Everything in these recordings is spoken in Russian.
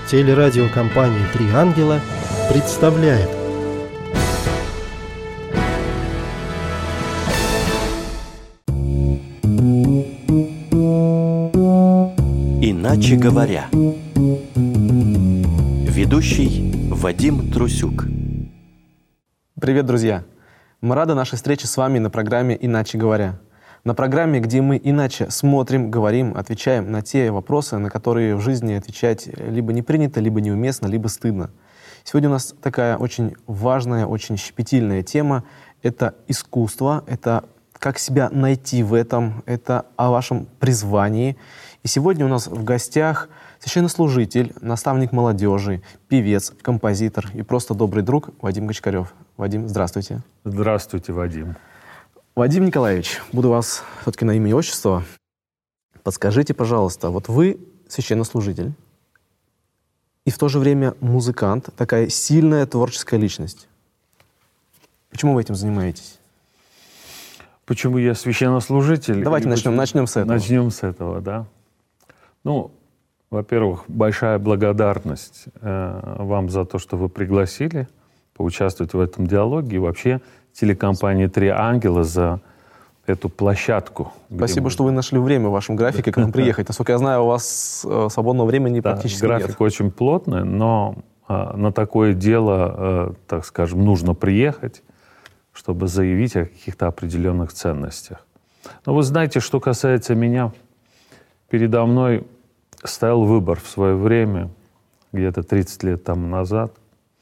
Телерадиокомпания «Три ангела» представляет. Иначе говоря. Ведущий Вадим Трусюк. Привет, друзья! Мы рады нашей встрече с вами на программе «Иначе говоря». На программе, где мы иначе смотрим, говорим, отвечаем на те вопросы, на которые в жизни отвечать либо не принято, либо неуместно, либо стыдно. Сегодня у нас такая очень важная, очень щепетильная тема. Это искусство, это как себя найти в этом, это о вашем призвании. И сегодня у нас в гостях священнослужитель, наставник молодежи, певец, композитор и просто добрый друг Вадим Гачкарев. Вадим, здравствуйте. Здравствуйте, Вадим. Вадим Николаевич, буду вас все-таки на имя и отчество. Подскажите, пожалуйста, вот вы священнослужитель и в то же время музыкант, такая сильная творческая личность. Почему вы этим занимаетесь? Почему я священнослужитель? Давайте начнем с этого. Начнем с этого, да. Ну, во-первых, большая благодарность вам за то, что вы пригласили поучаствовать в этом диалоге, и вообще телекомпании «Три ангела» за эту площадку. Спасибо, что вы нашли время в вашем графике к нам приехать. Насколько я знаю, у вас свободного времени практически нет. График очень плотный, но на такое дело, так скажем, нужно приехать, чтобы заявить о каких-то определенных ценностях. Но вы знаете, что касается меня, передо мной стоял выбор в свое время, где-то 30 лет тому назад.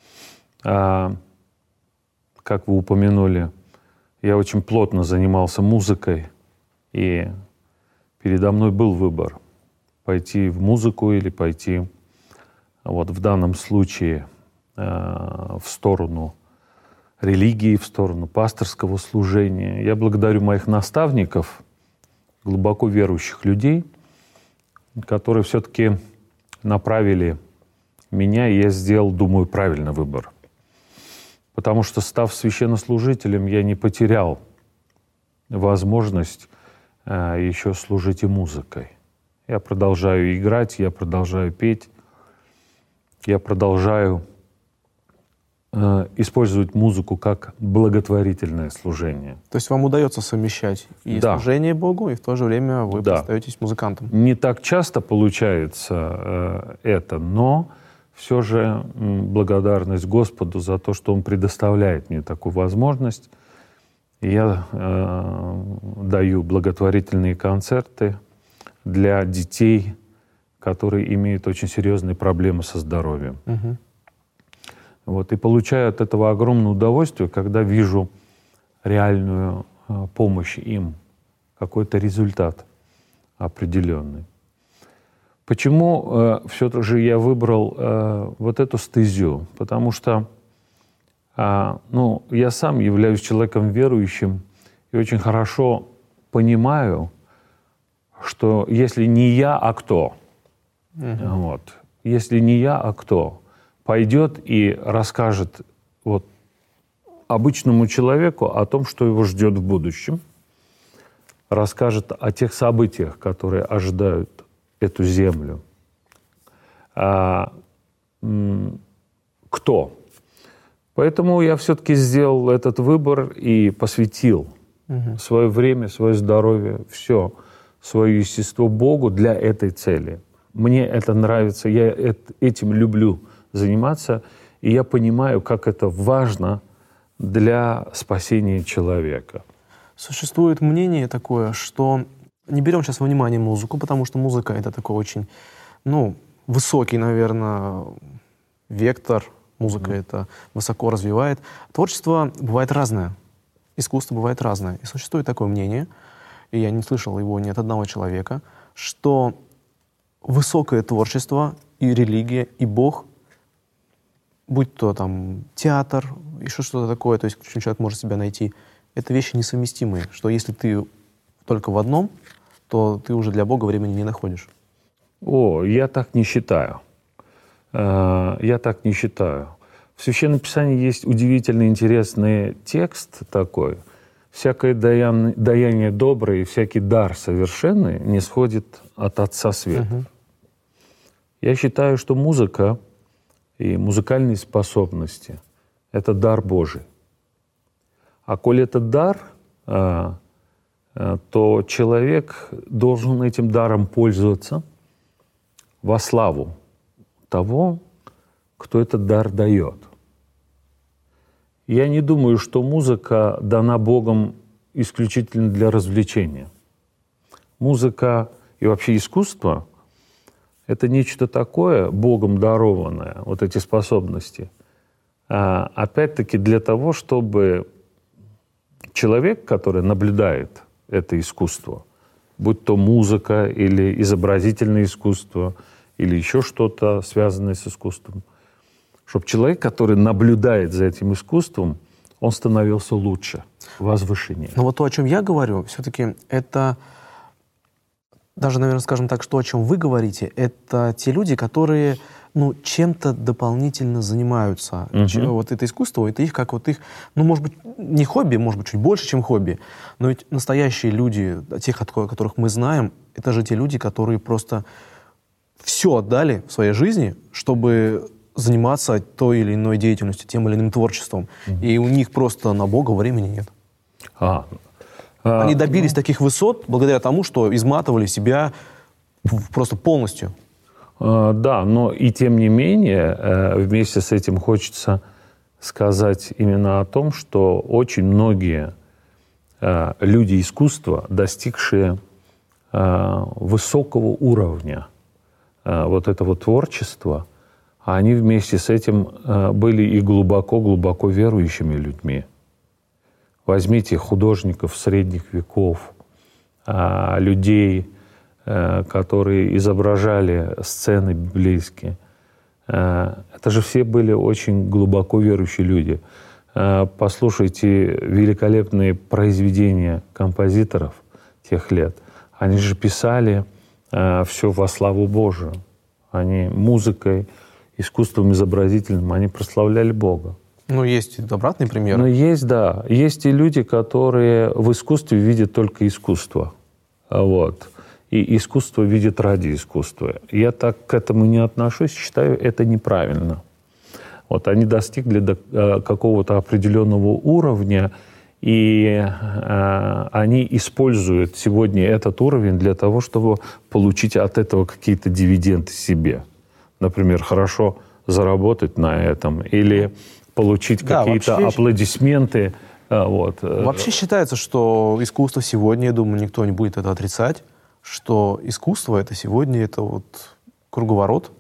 Как вы упомянули, я очень плотно занимался музыкой, и передо мной был выбор — пойти в музыку или пойти, вот в данном случае, в сторону религии, в сторону пасторского служения. Я благодарю моих наставников, глубоко верующих людей, которые все-таки направили меня, и я сделал, думаю, правильный выбор. Потому что, став священнослужителем, я не потерял возможность еще служить и музыкой. Я продолжаю играть, я продолжаю петь, я продолжаю использовать музыку как благотворительное служение. То есть вам удается совмещать и служение Богу, и в то же время вы остаетесь музыкантом? Не так часто получается это, но все же благодарность Господу за то, что Он предоставляет мне такую возможность. И я даю благотворительные концерты для детей, которые имеют очень серьезные проблемы со здоровьем. Угу. Вот, и получаю от этого огромное удовольствие, когда вижу реальную помощь им, какой-то результат определенный. Почему все же я выбрал вот эту стезю? Потому что я сам являюсь человеком верующим и очень хорошо понимаю, что если не я, а кто? Вот. Если не я, а кто пойдет и расскажет вот обычному человеку о том, что его ждет в будущем, расскажет о тех событиях, которые ожидают эту землю. Кто? Поэтому я все-таки сделал этот выбор и посвятил свое время, свое здоровье, все свое естество Богу для этой цели. Мне это нравится, я этим люблю заниматься, и я понимаю, как это важно для спасения человека. Существует мнение такое, что не берем сейчас во внимание музыку, потому что музыка — это такой очень, высокий, наверное, вектор. Музыка это высоко развивает. Творчество бывает разное, искусство бывает разное. И существует такое мнение, и я не слышал его ни от одного человека, что высокое творчество и религия, и Бог, будь то там театр, еще что-то такое, то есть в чем человек может себя найти, это вещи несовместимые, что если ты только в одном, то ты уже для Бога времени не находишь. Я так не считаю. Я так не считаю. В Священном Писании есть удивительно интересный текст такой. «Всякое даяние доброе и всякий дар совершенный не сходит от Отца света». Я считаю, что музыка и музыкальные способности — это дар Божий. А коль это дар, то человек должен этим даром пользоваться во славу того, кто этот дар дает. Я не думаю, что музыка дана Богом исключительно для развлечения. Музыка и вообще искусство — это нечто такое, Богом дарованное, вот эти способности, опять-таки для того, чтобы человек, который наблюдает это искусство, будь то музыка или изобразительное искусство, или еще что-то, связанное с искусством, чтобы человек, который наблюдает за этим искусством, он становился лучше, возвышеннее. Но вот то, о чем я говорю, все-таки это, даже, наверное, скажем так, что о чем вы говорите, это те люди, которые, чем-то дополнительно занимаются. Вот это искусство, это их, как вот их, может быть, не хобби, может быть, чуть больше, чем хобби, но ведь настоящие люди, тех, которых мы знаем, это же те люди, которые просто все отдали в своей жизни, чтобы заниматься той или иной деятельностью, тем или иным творчеством. И у них просто на Бога времени нет. Они добились таких высот благодаря тому, что изматывали себя просто полностью. Да, но и тем не менее, вместе с этим хочется сказать именно о том, что очень многие люди искусства, достигшие высокого уровня вот этого творчества, они вместе с этим были и глубоко-глубоко верующими людьми. Возьмите художников средних веков, людей, которые изображали сцены библейские. Это же все были очень глубоко верующие люди. Послушайте великолепные произведения композиторов тех лет. Они же писали все во славу Божию. Они музыкой, искусством изобразительным, они прославляли Бога. Есть и обратный пример. Есть, да. Есть и люди, которые в искусстве видят только искусство. Вот. И искусство видят ради искусства. Я так к этому не отношусь, считаю, это неправильно. Вот они достигли какого-то определенного уровня, и они используют сегодня этот уровень для того, чтобы получить от этого какие-то дивиденды себе. Например, хорошо заработать на этом или получить какие-то аплодисменты. Вообще считается, что искусство сегодня, я думаю, никто не будет это отрицать, что искусство это сегодня это вот круговорот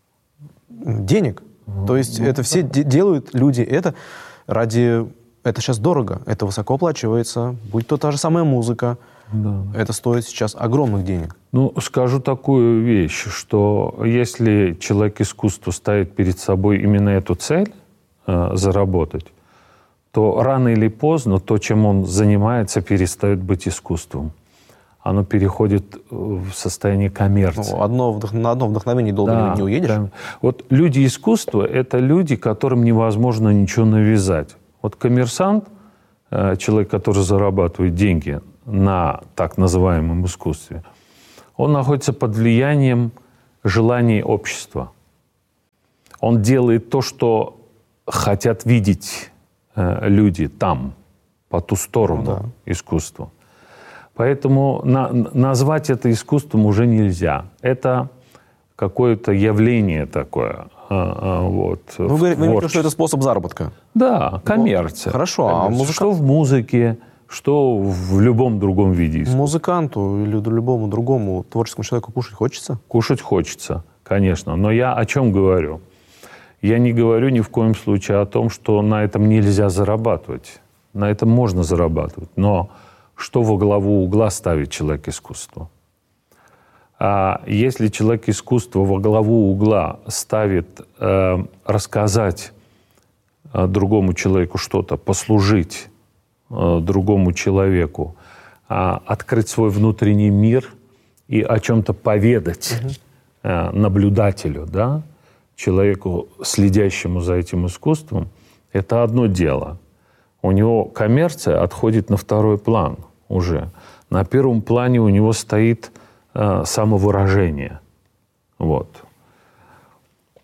денег. То есть это все делают люди это ради... Это сейчас дорого, это высоко оплачивается, будь то та же самая музыка. Да. Это стоит сейчас огромных денег. Скажу такую вещь, что если человек искусства ставит перед собой именно эту цель заработать, то рано или поздно то, чем он занимается, перестает быть искусством. Оно переходит в состояние коммерции. На одно вдохновение долго не уедешь. Да. Вот люди искусства — это люди, которым невозможно ничего навязать. Вот коммерсант, человек, который зарабатывает деньги на так называемом искусстве, он находится под влиянием желаний общества. Он делает то, что хотят видеть люди там, по ту сторону искусства. Поэтому назвать это искусством уже нельзя. Это какое-то явление такое. Вы говорите, что это способ заработка? Да, коммерция. Хорошо, Что в музыке, что в любом другом виде искусства. Музыканту или любому другому творческому человеку кушать хочется? Кушать хочется, конечно. Но я о чем говорю? Я не говорю ни в коем случае о том, что на этом нельзя зарабатывать. На этом можно зарабатывать. Но что во главу угла ставит человек искусства? А если человек искусства во главу угла ставит рассказать другому человеку что-то, послужить другому человеку, открыть свой внутренний мир и о чем-то поведать наблюдателю, да, человеку, следящему за этим искусством, это одно дело. У него коммерция отходит на второй план уже. На первом плане у него стоит самовыражение. Вот.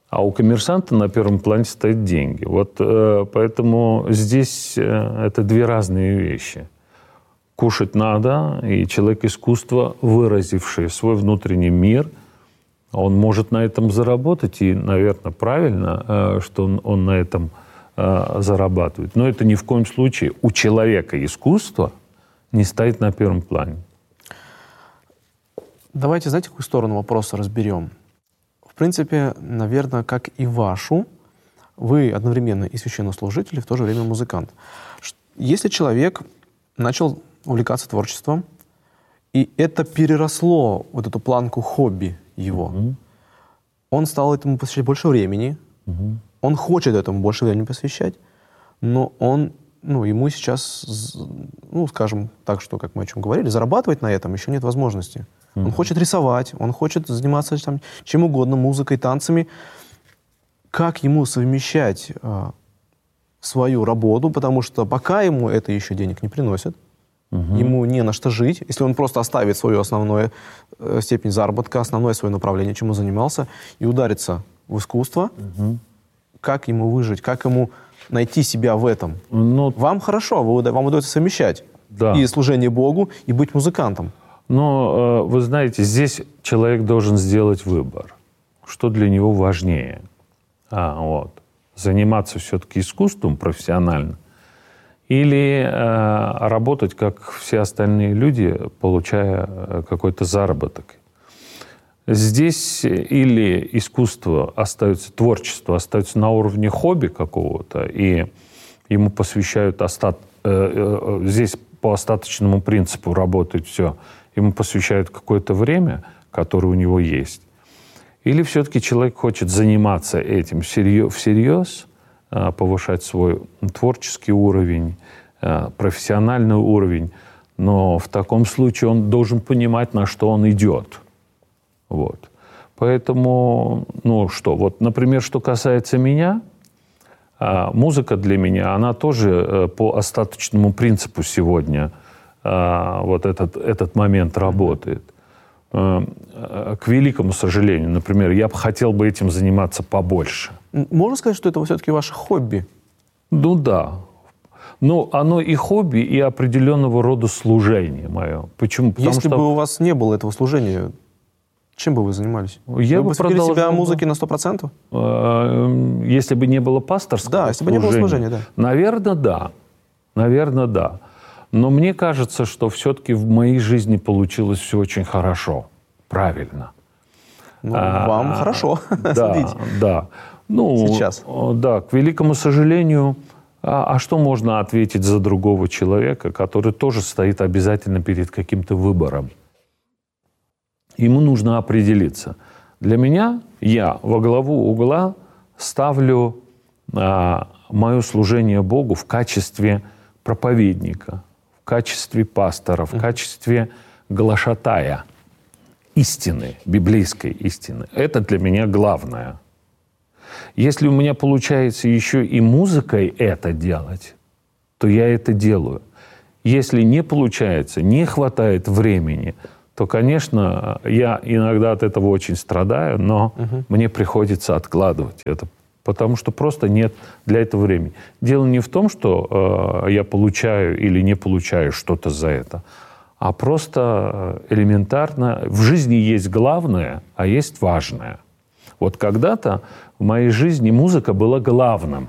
А у коммерсанта на первом плане стоят деньги. Вот поэтому здесь это две разные вещи. Кушать надо, и человек искусства, выразивший свой внутренний мир, он может на этом заработать, и, наверное, правильно, что он на этом зарабатывает. Но это ни в коем случае у человека искусство не стоит на первом плане. Давайте, знаете, какую сторону вопроса разберем? В принципе, наверное, как и вашу, вы одновременно и священнослужитель, и в то же время музыкант. Если человек начал увлекаться творчеством, и это переросло вот эту планку хобби его, он стал этому посвящать больше времени, он хочет этому больше времени посвящать, но он, ему сейчас, скажем так, что, как мы о чем говорили, зарабатывать на этом еще нет возможности. Он хочет рисовать, он хочет заниматься чем угодно, музыкой, танцами. Как ему совмещать свою работу, потому что пока ему это еще денег не приносит, ему не на что жить. Если он просто оставит свою основную степень заработка, основное свое направление, чем он занимался, и ударится в искусство, как ему выжить, как ему найти себя в этом? Вам хорошо, вам удается совмещать и служение Богу, и быть музыкантом. Но, вы знаете, здесь человек должен сделать выбор, что для него важнее. Заниматься все-таки искусством профессионально или работать, как все остальные люди, получая какой-то заработок. Здесь или искусство остается, творчество остается на уровне хобби какого-то, и ему посвящают здесь по остаточному принципу работает все, ему посвящают какое-то время, которое у него есть. Или все-таки человек хочет заниматься этим всерьез, повышать свой творческий уровень, профессиональный уровень, но в таком случае он должен понимать, на что он идет. Вот. Поэтому, например, что касается меня, музыка для меня, она тоже по остаточному принципу сегодня этот момент работает. К великому сожалению, например, я бы хотел этим заниматься побольше. Можно сказать, что это все-таки ваше хобби? Да. Но оно и хобби, и определенного рода служение мое. Почему? Если бы у вас не было этого служения, чем бы вы занимались? Вы бы посвятили себя музыке на 100%? Если бы не было пасторского служения. Если бы не было служения, да. Наверное, да. Но мне кажется, что все-таки в моей жизни получилось все очень хорошо, правильно. Вам хорошо, судите. Да. Сейчас. Да, к великому сожалению. А что можно ответить за другого человека, который тоже стоит обязательно перед каким-то выбором? Ему нужно определиться. Для меня, я во главу угла ставлю мое служение Богу в качестве проповедника, в качестве пастора, в качестве глашатая истины, библейской истины. Это для меня главное. Если у меня получается еще и музыкой это делать, то я это делаю. Если не получается, не хватает времени, то, конечно, я иногда от этого очень страдаю, но мне приходится откладывать это, потому что просто нет для этого времени. Дело не в том, что я получаю или не получаю что-то за это, а просто элементарно в жизни есть главное, а есть важное. Вот когда-то в моей жизни музыка была главным.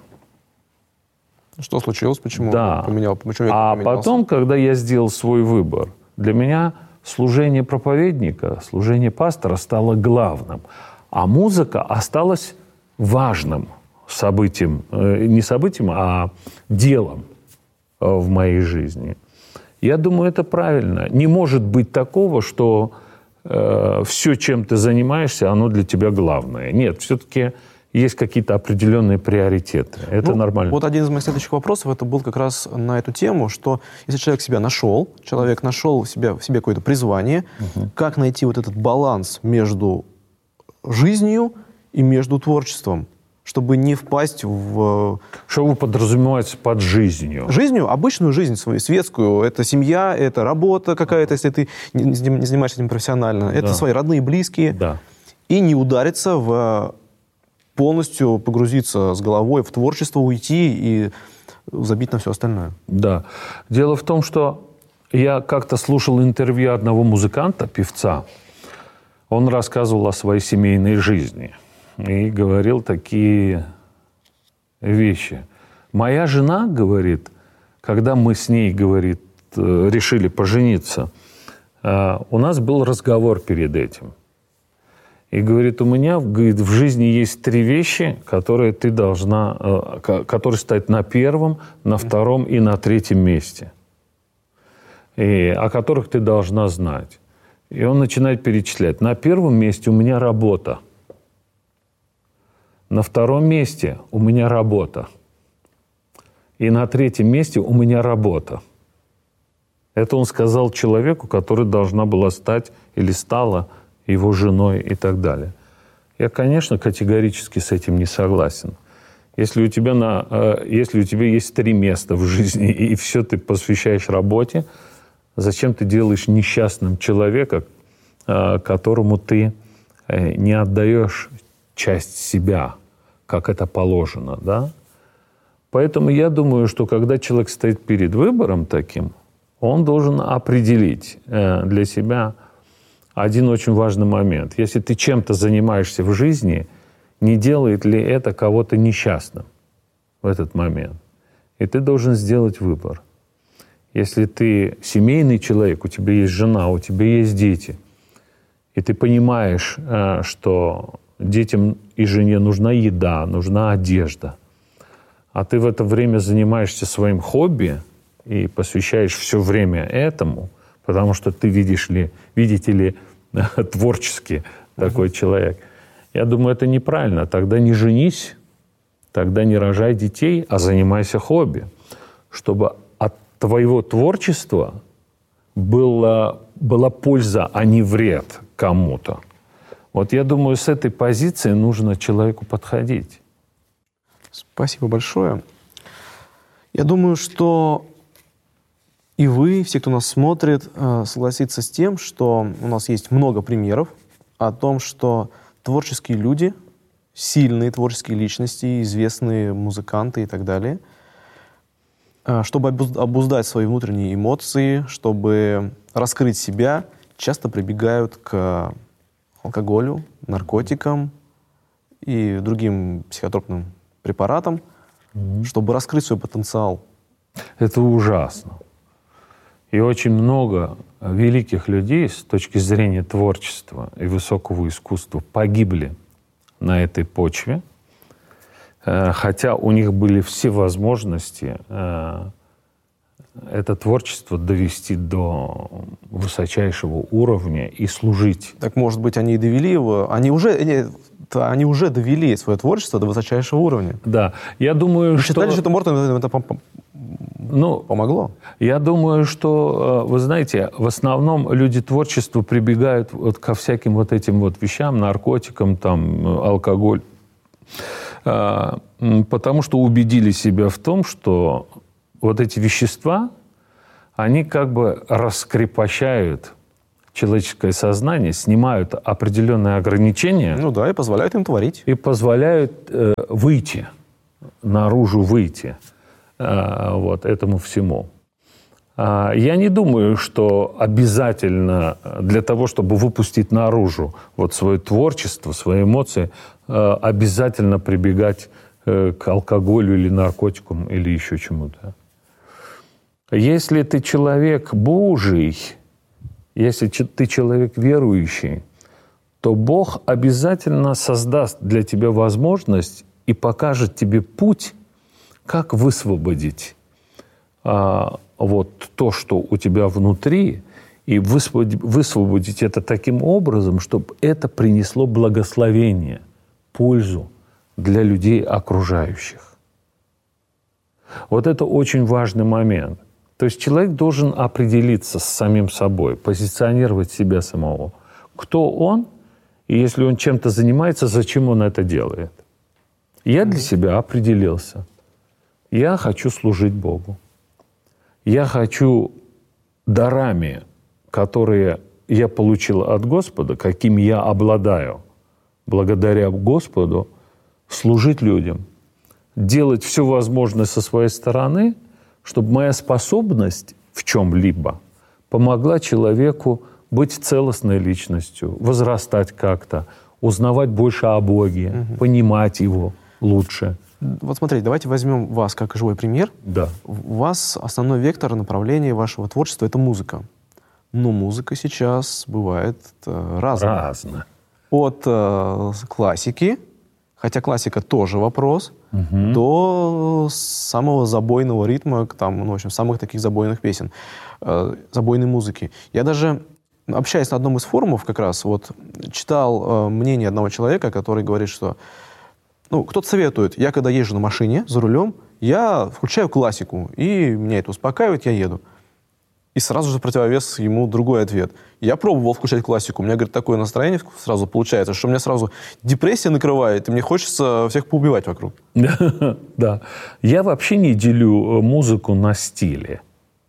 Что случилось? Почему поменялся? Потом, когда я сделал свой выбор, для меня служение проповедника, служение пастора стало главным. А музыка осталась важным событием, не событием, а делом в моей жизни. Я думаю, это правильно. Не может быть такого, что все, чем ты занимаешься, оно для тебя главное. Нет, все-таки есть какие-то определенные приоритеты. Это нормально. Вот один из моих следующих вопросов, это был как раз на эту тему, что если человек себя нашел, человек нашел в себе какое-то призвание, как найти вот этот баланс между жизнью и между творчеством, чтобы не впасть в... Что вы подразумеваете под жизнью? Жизнью, обычную жизнь свою, светскую. Это семья, это работа какая-то, если ты не занимаешься этим профессионально. Это свои родные, близкие. Да. И не удариться в полностью погрузиться с головой в творчество, уйти и забить на все остальное. Да. Дело в том, что я как-то слушал интервью одного музыканта, певца. Он рассказывал о своей семейной жизни и говорил такие вещи. Моя жена, говорит, когда мы с ней, говорит, решили пожениться, у нас был разговор перед этим. И говорит, у меня, говорит, в жизни есть 3 вещи, которые ты должна, которые стоят на первом, на втором и на третьем месте, и о которых ты должна знать. И он начинает перечислять. На первом месте у меня работа. На втором месте у меня работа. И на третьем месте у меня работа. Это он сказал человеку, который должна была стать или стала его женой и так далее. Я, конечно, категорически с этим не согласен. Если у тебя есть 3 места в жизни, и все ты посвящаешь работе, зачем ты делаешь несчастным человека, которому ты не отдаешь часть себя, как это положено, да? Поэтому я думаю, что когда человек стоит перед выбором таким, он должен определить для себя один очень важный момент. Если ты чем-то занимаешься в жизни, не делает ли это кого-то несчастным в этот момент? И ты должен сделать выбор. Если ты семейный человек, у тебя есть жена, у тебя есть дети, и ты понимаешь, что детям и жене нужна еда, нужна одежда, а ты в это время занимаешься своим хобби и посвящаешь все время этому, потому что ты, видите ли, творческий такой человек. Я думаю, это неправильно. Тогда не женись, тогда не рожай детей, а занимайся хобби, чтобы от твоего творчества была польза, а не вред кому-то. Вот я думаю, с этой позиции нужно человеку подходить. Спасибо большое. Я думаю, что и вы, все, кто нас смотрит, согласится с тем, что у нас есть много примеров о том, что творческие люди, сильные творческие личности, известные музыканты и так далее, чтобы обуздать свои внутренние эмоции, чтобы раскрыть себя, часто прибегают к алкоголю, наркотикам и другим психотропным препаратам, чтобы раскрыть свой потенциал. Это ужасно. И очень много великих людей с точки зрения творчества и высокого искусства погибли на этой почве, хотя у них были все возможности это творчество довести до высочайшего уровня и служить. Так, может быть, они и довели его, они уже довели свое творчество до высочайшего уровня. Да, я думаю, Вы считали, что Мортон это помогло? Я думаю, что, вы знаете, в основном люди творчества прибегают вот ко всяким вот этим вот вещам, наркотикам, там, алкоголь, потому что убедили себя в том, что вот эти вещества, они как бы раскрепощают человеческое сознание, снимают определенные ограничения. Ну да, и позволяют им творить. И позволяют выйти, наружу выйти вот этому всему. Я не думаю, что обязательно для того, чтобы выпустить наружу вот свое творчество, свои эмоции, обязательно прибегать к алкоголю или наркотикам или еще чему-то. Если ты человек Божий, если ты человек верующий, то Бог обязательно создаст для тебя возможность и покажет тебе путь, как высвободить вот то, что у тебя внутри, и высвободить это таким образом, чтобы это принесло благословение, пользу для людей окружающих. Вот это очень важный момент. То есть человек должен определиться с самим собой, позиционировать себя самого. Кто он, и если он чем-то занимается, зачем он это делает. Я для себя определился. Я хочу служить Богу. Я хочу дарами, которые я получил от Господа, какими я обладаю, благодаря Господу, служить людям, делать все возможное со своей стороны, чтобы моя способность в чем-либо помогла человеку быть целостной личностью, возрастать как-то, узнавать больше о Боге, понимать Его лучше. Вот смотрите, давайте возьмем вас как живой пример. Да. У вас основной вектор направления вашего творчества — это музыка. Но музыка сейчас бывает разная. Разно. От классики, хотя классика тоже вопрос, до самого забойного ритма, там, ну, в общем, самых таких забойных песен, забойной музыки. Я даже, общаясь на одном из форумов, как раз вот читал мнение одного человека, который говорит, что, ну, кто-то советует, я когда езжу на машине за рулем, я включаю классику, и меня это успокаивает, я еду. И сразу же противовес ему другой ответ. Я пробовал включать классику. У меня, говорит, такое настроение сразу получается, что у меня сразу депрессия накрывает, и мне хочется всех поубивать вокруг. Да. Я вообще не делю музыку на стили.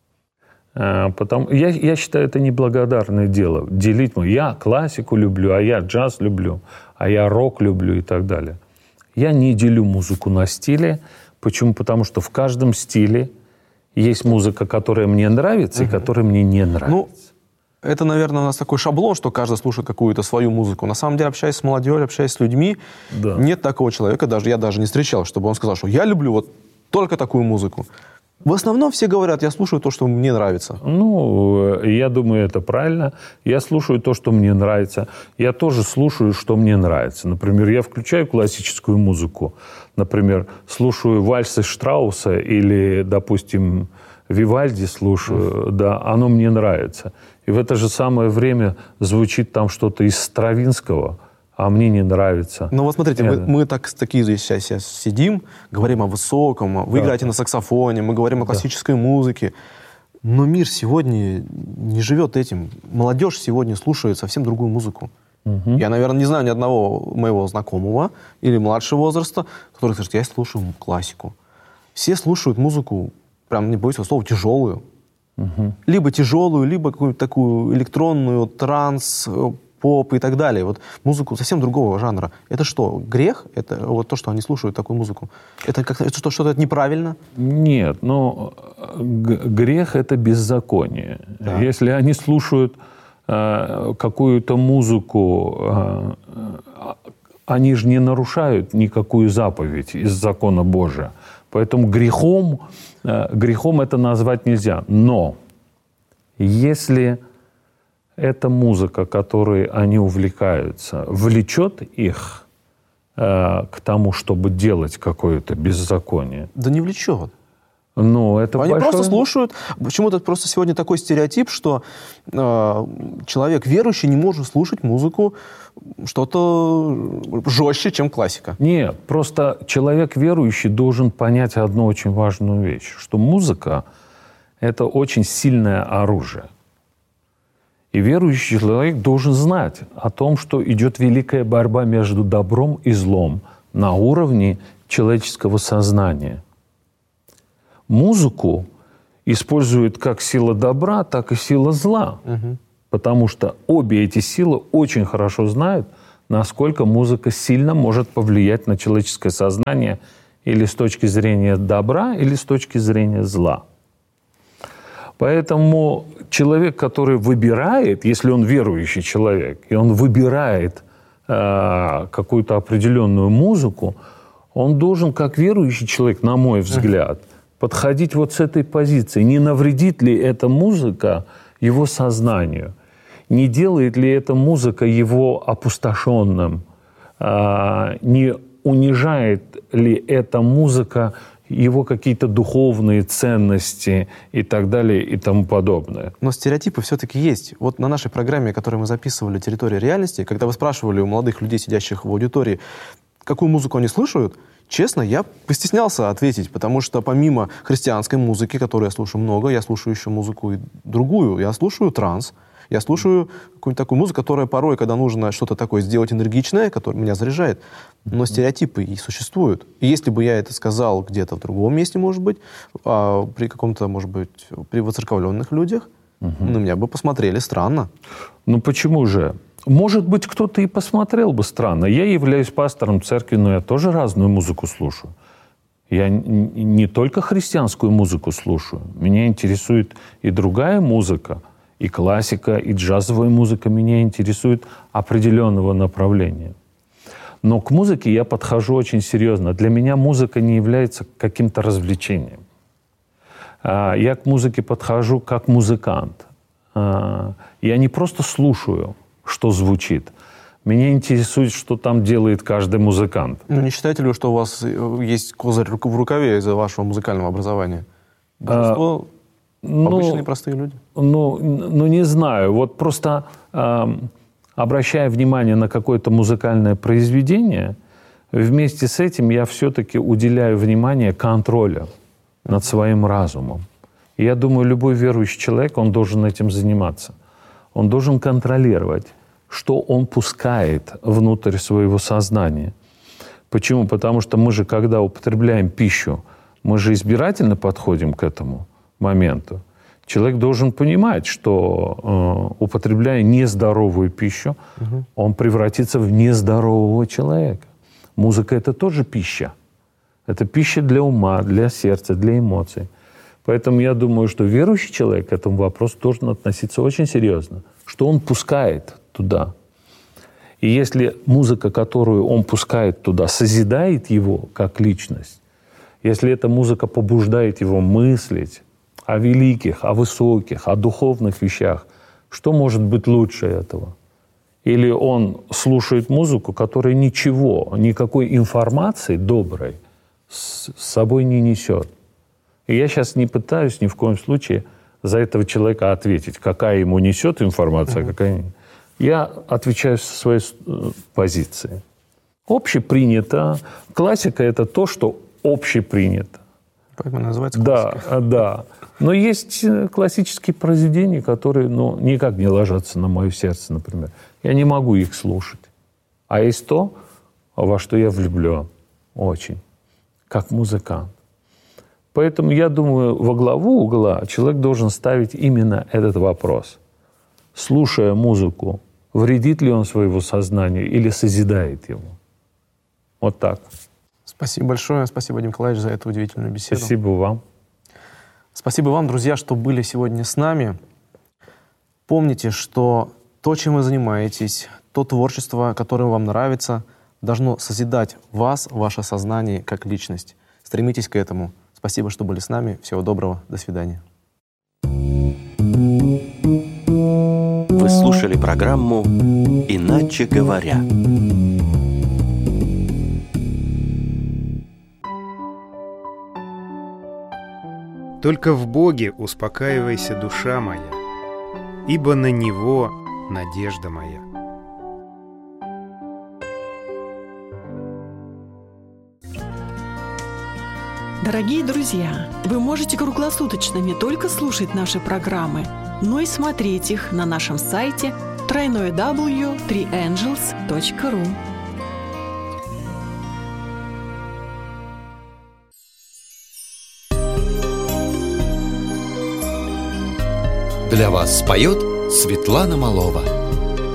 Я считаю, это неблагодарное дело. Делить, я классику люблю, а я джаз люблю, а я рок люблю и так далее. Я не делю музыку на стили. Почему? Потому что в каждом стиле есть музыка, которая мне нравится, и которая мне не нравится. Ну, это, наверное, у нас такой шаблон, что каждый слушает какую-то свою музыку. На самом деле, общаясь с молодежью, общаясь с людьми, нет такого человека, я даже не встречал, чтобы он сказал, что я люблю вот только такую музыку. В основном все говорят, я слушаю то, что мне нравится. Ну, я думаю, это правильно. Я слушаю то, что мне нравится. Я тоже слушаю, что мне нравится. Например, я включаю классическую музыку. Например, слушаю вальсы Штрауса или, допустим, Вивальди слушаю. Да, оно мне нравится. И в это же самое время звучит там что-то из Стравинского, а мне не нравится. Ну вот смотрите, мы такие здесь сейчас сидим, говорим о высоком, вы играете на саксофоне, мы говорим о классической музыке. Но мир сегодня не живет этим. Молодежь сегодня слушает совсем другую музыку. Я, наверное, не знаю ни одного моего знакомого или младшего возраста, который скажет, я слушаю классику. Все слушают музыку, прям не боюсь этого слова, тяжелую. Либо тяжелую, либо какую-то такую электронную, транс, поп и так далее. Вот музыку совсем другого жанра. Это что, грех? Это вот то, что они слушают такую музыку? Это как-то что-то неправильно? Нет, но грех — это беззаконие. Да. Если они слушают какую-то музыку, они же не нарушают никакую заповедь из закона Божия. Поэтому грехом это назвать нельзя. Но если эта музыка, которой они увлекаются, влечет их к тому, чтобы делать какое-то беззаконие. Да не влечет. Ну, это они просто слушают. Почему-то просто сегодня такой стереотип, что человек верующий не может слушать музыку что-то жестче, чем классика. Нет, просто человек верующий должен понять одну очень важную вещь, что музыка — это очень сильное оружие. И верующий человек должен знать о том, что идет великая борьба между добром и злом на уровне человеческого сознания. Музыку используют как сила добра, так и сила зла. Потому что обе эти силы очень хорошо знают, насколько музыка сильно может повлиять на человеческое сознание или с точки зрения добра, или с точки зрения зла. Поэтому человек, который выбирает, если он верующий человек, и он выбирает какую-то определенную музыку, он должен, как верующий человек, на мой взгляд, подходить вот с этой позиции. Не навредит ли эта музыка его сознанию? Не делает ли эта музыка его опустошенным? Не унижает ли эта музыка его какие-то духовные ценности и так далее и тому подобное? Но стереотипы все-таки есть. Вот на нашей программе, которую мы записывали «Территория реальности», когда вы спрашивали у молодых людей, сидящих в аудитории, какую музыку они слушают, честно, я постеснялся ответить, потому что помимо христианской музыки, которую я слушаю много, я слушаю еще музыку и другую. Я слушаю транс, я слушаю какую-нибудь такую музыку, которая порой, когда нужно что-то такое сделать энергичное, которое меня заряжает. Но стереотипы и существуют. И если бы я это сказал где-то в другом месте, может быть, при каком-то, может быть, при воцерковленных людях, на меня бы посмотрели странно. Ну почему же? Может быть, кто-то и посмотрел бы странно. Я являюсь пастором церкви, но я тоже разную музыку слушаю. Я не только христианскую музыку слушаю. Меня интересует и другая музыка, и классика, и джазовая музыка. Меня интересует определенного направления. Но к музыке я подхожу очень серьезно. Для меня музыка не является каким-то развлечением. Я к музыке подхожу как музыкант. Я не просто слушаю, что звучит. Меня интересует, что там делает каждый музыкант. Ну, не считаете ли вы, что у вас есть козырь в рукаве из-за вашего музыкального образования? Большинство обычные простые люди. Ну, не знаю. Вот просто обращая внимание на какое-то музыкальное произведение, вместе с этим я все-таки уделяю внимание контролю над своим разумом. И я думаю, любой верующий человек, он должен этим заниматься. Он должен контролировать, что он пускает внутрь своего сознания. Почему? Потому что мы же, когда употребляем пищу, мы же избирательно подходим к этому моменту. Человек должен понимать, что употребляя нездоровую пищу, он превратится в нездорового человека. Музыка — это тоже пища. Это пища для ума, для сердца, для эмоций. Поэтому я думаю, что верующий человек к этому вопросу должен относиться очень серьезно. Что он пускает туда. И если музыка, которую он пускает туда, созидает его как личность, если эта музыка побуждает его мыслить о великих, о высоких, о духовных вещах, что может быть лучше этого? Или он слушает музыку, которая ничего, никакой информации доброй с собой не несет. И я сейчас не пытаюсь ни в коем случае за этого человека ответить, какая ему несет информация, какая нет. Я отвечаю со своей позиции. Общепринято. Классика — это то, что общепринято. Поэтому называется классика. Да. Но есть классические произведения, которые никак не ложатся на мое сердце, например. Я не могу их слушать. А есть то, во что я влюблен очень, как музыкант. Поэтому я думаю, во главу угла человек должен ставить именно этот вопрос. Слушая музыку, вредит ли он своего сознанию или созидает его? Вот так. Спасибо большое. Спасибо, Вадим Николаевич, за эту удивительную беседу. Спасибо вам. Спасибо вам, друзья, что были сегодня с нами. Помните, что то, чем вы занимаетесь, то творчество, которое вам нравится, должно созидать вас, ваше сознание как личность. Стремитесь к этому. Спасибо, что были с нами. Всего доброго. До свидания. Вы слушали программу «Иначе говоря». Только в Боге успокаивайся, душа моя, ибо на Него надежда моя. Дорогие друзья, вы можете круглосуточно не только слушать наши программы, но и смотреть их на нашем сайте www.3angels.ru. Для вас споет Светлана Малова.